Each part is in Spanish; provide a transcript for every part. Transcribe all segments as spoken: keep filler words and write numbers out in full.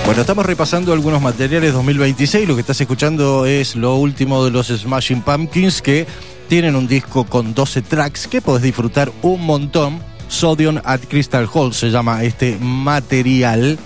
Bueno, estamos repasando algunos materiales dos mil veintiséis. Lo que estás escuchando es lo último de los Smashing Pumpkins, que tienen un disco con doce tracks que podés disfrutar un montón. Sodium at Crystal Hall se llama este material.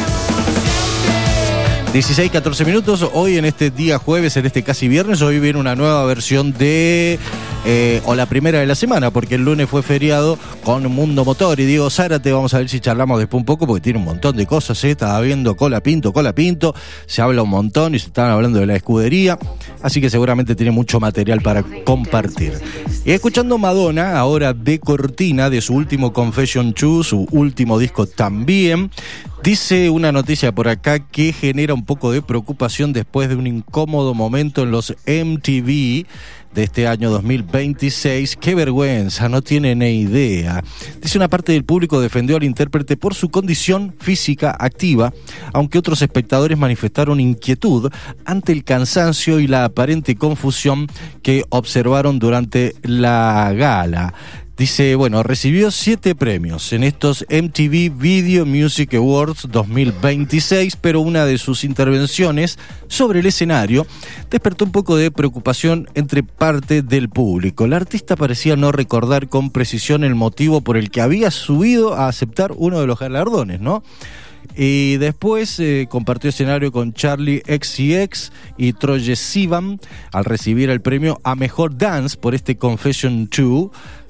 dieciséis, catorce minutos, hoy en este día jueves, en este casi viernes, hoy viene una nueva versión de, eh, o la primera de la semana, porque el lunes fue feriado con Mundo Motor y Diego Zárate. Vamos a ver si charlamos después un poco, porque tiene un montón de cosas, ¿eh? Estaba viendo Cola Pinto, Cola Pinto, se habla un montón y se estaban hablando de la escudería, así que seguramente tiene mucho material para compartir. Y escuchando Madonna, ahora de cortina, de su último Confession dos, su último disco también. Dice una noticia por acá que genera un poco de preocupación después de un incómodo momento en los M T V de este año dos mil veintiséis. ¡Qué vergüenza! No tiene ni idea. Dice, una parte del público defendió al intérprete por su condición física activa, aunque otros espectadores manifestaron inquietud ante el cansancio y la aparente confusión que observaron durante la gala. Dice, bueno, recibió siete premios en estos M T V Video Music Awards dos mil veintiséis, pero una de sus intervenciones sobre el escenario despertó un poco de preocupación entre parte del público. La artista parecía no recordar con precisión el motivo por el que había subido a aceptar uno de los galardones, ¿no? Y después eh, compartió escenario con Charli X C X y Troye Sivan al recibir el premio a Mejor Dance por este Confession dos.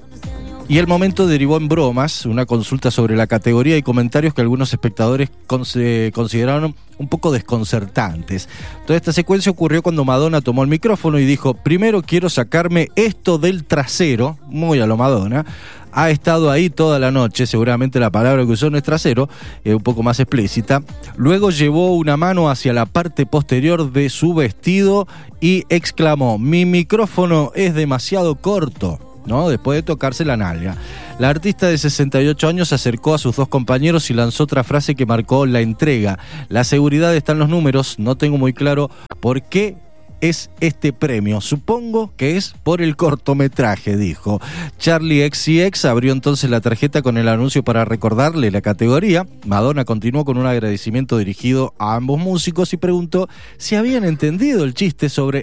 Y el momento derivó en bromas, una consulta sobre la categoría y comentarios que algunos espectadores consideraron un poco desconcertantes. Toda esta secuencia ocurrió cuando Madonna tomó el micrófono y dijo: primero quiero sacarme esto del trasero, muy a lo Madonna. Ha estado ahí toda la noche, seguramente la palabra que usó no es trasero, eh, un poco más explícita. Luego llevó una mano hacia la parte posterior de su vestido y exclamó: mi micrófono es demasiado corto, ¿no? Después de tocarse la nalga. La artista de sesenta y ocho años se acercó a sus dos compañeros y lanzó otra frase que marcó la entrega: la seguridad está en los números, no tengo muy claro por qué es este premio. Supongo que es por el cortometraje, dijo. Charli X C X abrió entonces la tarjeta con el anuncio para recordarle la categoría. Madonna continuó con un agradecimiento dirigido a ambos músicos y preguntó si habían entendido el chiste sobre